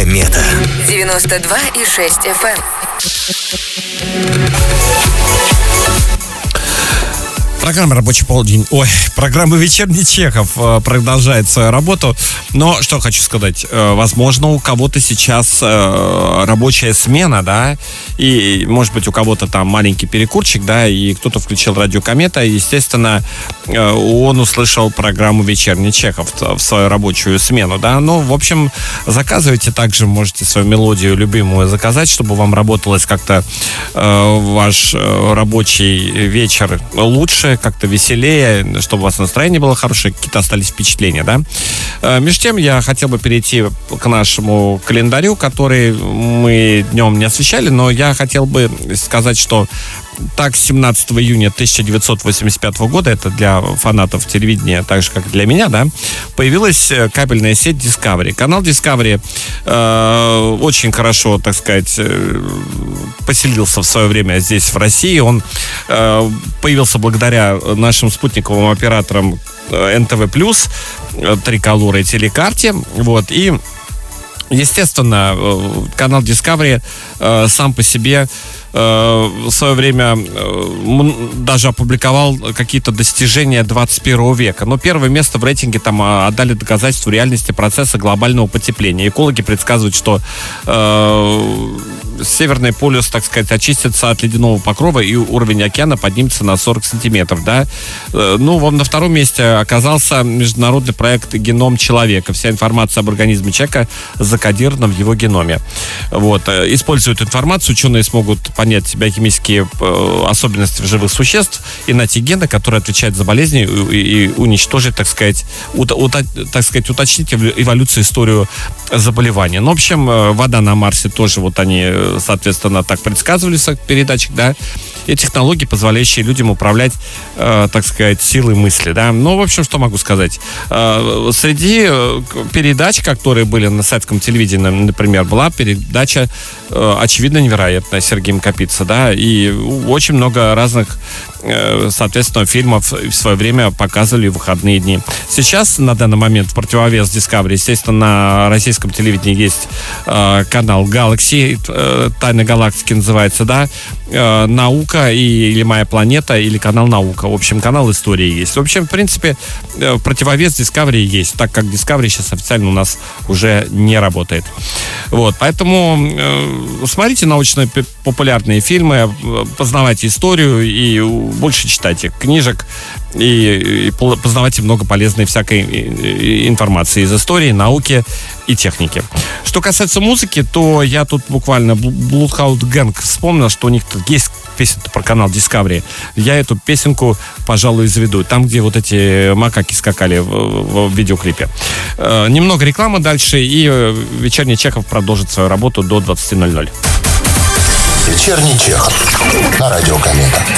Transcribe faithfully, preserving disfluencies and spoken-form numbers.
Комета. девяносто два и шесть эф эм. Программа «Рабочий полдень». Ой, программа «Вечерний Чехов» продолжает свою работу. Но что хочу сказать. Возможно, у кого-то сейчас рабочая смена, да, и, может быть, у кого-то там маленький перекурчик, да, и кто-то включил радио «Комета». И, естественно, он услышал программу «Вечерний Чехов» в свою рабочую смену, да. Ну, в общем, заказывайте также, можете свою мелодию любимую заказать, чтобы вам работалось как-то ваш рабочий вечер лучше, как-то веселее, чтобы у вас настроение было хорошее, какие-то остались впечатления, да. Между тем, я хотел бы перейти к нашему календарю, который мы днем не освещали, но я хотел бы сказать, что так, семнадцатого июня тысяча девятьсот восемьдесят пятого года, это для фанатов телевидения, так же, как и для меня, да, появилась кабельная сеть Discovery. Канал Discovery э, очень хорошо, так сказать, поселился в свое время здесь, в России. Он э, появился благодаря нашим спутниковым операторам эн тэ вэ плюс, Триколор и Телекарте, вот, и естественно, канал Discovery э, сам по себе э, в свое время э, даже опубликовал какие-то достижения двадцать первого века. Но первое место в рейтинге там отдали доказательству реальности процесса глобального потепления. Экологи предсказывают, что э, Северный полюс, так сказать, очистится от ледяного покрова, и уровень океана поднимется на сорок сантиметров, да. Ну, вот на втором месте оказался международный проект «Геном человека». Вся информация об организме человека закодирована в его геноме. Вот. Используя эту информацию, ученые смогут понять биохимические особенности живых существ и найти гены, которые отвечают за болезни, и уничтожить, так сказать, ута, ута, так сказать, уточнить эволюцию, историю заболевания. Ну, в общем, вода на Марсе тоже вот они, соответственно, так предсказывали в передачах, да, и технологии, позволяющие людям управлять, э, так сказать, силой мысли, да. Ну, в общем, что могу сказать. Э, среди передач, которые были на советском телевидении, например, была передача э, «Очевидно невероятная» Сергеем Капица, да, и очень много разных, э, соответственно, фильмов в свое время показывали в выходные дни. Сейчас, на данный момент, в противовес Discovery, естественно, на российском телевидении есть э, канал Galaxy, э, «Тайны галактики» называется, да, э, «Наука» и, или «Моя планета», или канал «Наука». В общем, канал «Истории» есть. В общем, в принципе, э, противовес Discovery есть, так как Discovery сейчас официально у нас уже не работает. Вот, поэтому э, смотрите научно-популярные фильмы, познавайте историю и больше читайте книжек, и, и познавайте много полезной всякой информации из истории, науки и техники. Что касается музыки, то я тут буквально Bloodhound Gang вспомнил, что у них есть песня про канал Discovery. Я эту песенку, пожалуй, заведу. Там, где вот эти макаки скакали в, в, в видеоклипе. Э, немного рекламы дальше, и вечерний Чехов продолжит свою работу до двадцати ноль ноль. Вечерний Чехов на радио Комета.